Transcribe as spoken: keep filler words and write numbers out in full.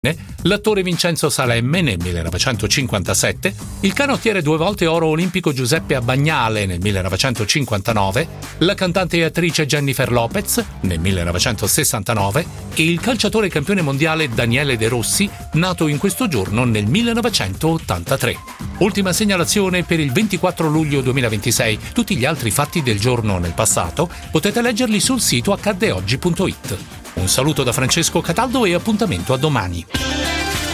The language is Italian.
l'attore Vincenzo Salemme nel millenovecentocinquantasette, il canottiere due volte oro olimpico Giuseppe Abbagnale nel millenovecentocinquantanove, la cantante e attrice Jennifer Lopez nel millenovecentosessantanove e il calciatore campione mondiale Daniele De Rossi, nato in questo giorno nel millenovecentottantatré. Ultima segnalazione per il ventiquattro luglio duemilaventisei. Tutti gli altri fatti del giorno nel passato potete leggerli sul sito accadde oggi punto it. Un saluto da Francesco Cataldo e appuntamento a domani.